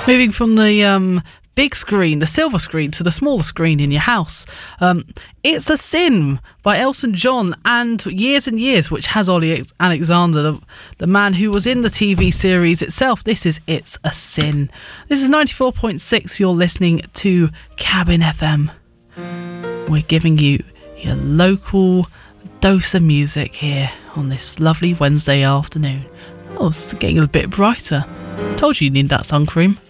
Moving from the big screen, the silver screen, to the smaller screen in your house. It's a Sin by Elton John and Years, which has Ollie Alexander, the man who was in the TV series itself. This is It's a Sin. This is 94.6. You're listening to Cabin FM. We're giving you your local dose of music here on this lovely Wednesday afternoon. Oh, it's getting a bit brighter. Told you need that sun cream.